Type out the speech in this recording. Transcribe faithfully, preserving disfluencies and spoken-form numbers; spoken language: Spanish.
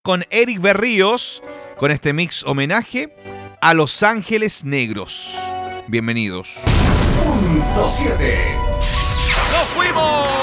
con Eric Berríos, con este mix homenaje a Los Ángeles Negros. Bienvenidos. Punto siete. ¡Nos fuimos!